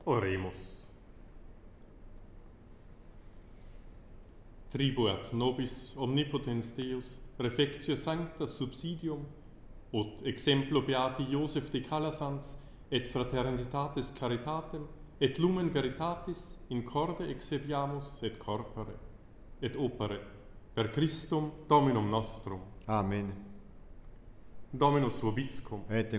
Oremus. Tribuat nobis omnipotens Deus, prefectio sancta subsidium, ut exemplo beati Joseph de Calasans et fraternitatis caritatem et lumen veritatis in corde exebiamus et corpore et opere per Christum Dominum nostrum. Amen. Dominus vobiscum. Et